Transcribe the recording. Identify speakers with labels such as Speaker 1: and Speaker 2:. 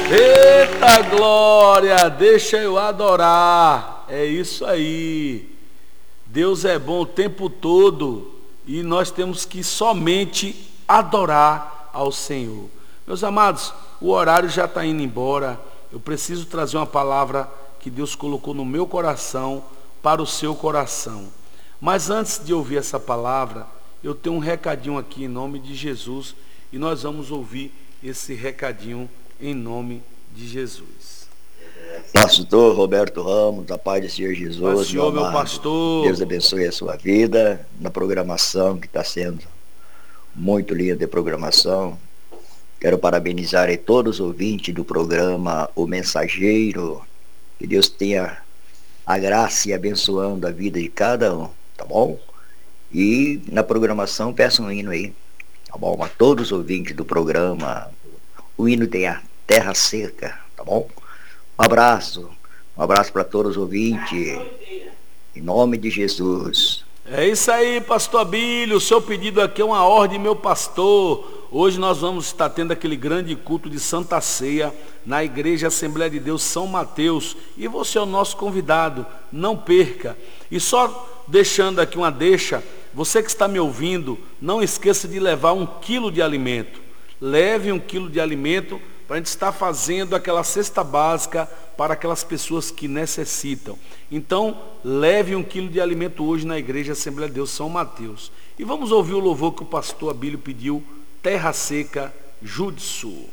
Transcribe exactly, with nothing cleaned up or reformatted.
Speaker 1: Eita glória, deixa eu adorar. É isso aí. Deus é bom o tempo todo e nós temos que somente adorar ao Senhor. Meus amados, o horário já está indo embora. Eu preciso trazer uma palavra que Deus colocou no meu coração para o seu coração. Mas antes de ouvir essa palavra, eu tenho um recadinho aqui em nome de Jesus e nós vamos ouvir esse recadinho em nome de Jesus.
Speaker 2: Pastor Roberto Ramos, da paz do Senhor Jesus.
Speaker 1: Pai, Senhor, meu
Speaker 2: amado.
Speaker 1: pastor.
Speaker 2: Deus abençoe a sua vida na programação que está sendo muito linda de programação. Quero parabenizar aí todos os ouvintes do programa O Mensageiro. Que Deus tenha a graça e abençoando a vida de cada um, tá bom? E na programação peço um hino aí, tá bom? A todos os ouvintes do programa. O hino tem a Terra Seca, tá bom? Um abraço, um abraço para todos os ouvintes, em nome de Jesus.
Speaker 1: É isso aí, pastor Abílio, o seu pedido aqui é uma ordem, meu pastor. Hoje nós vamos estar tendo aquele grande culto de Santa Ceia na Igreja Assembleia de Deus São Mateus. E você é o nosso convidado, não perca. E só deixando aqui uma deixa, você que está me ouvindo, não esqueça de levar um quilo de alimento. Leve um quilo de alimento para a gente estar fazendo aquela cesta básica para aquelas pessoas que necessitam. Então, leve um quilo de alimento hoje na Igreja Assembleia de Deus São Mateus. E vamos ouvir o louvor que o pastor Abílio pediu, Terra Seca, Judsu.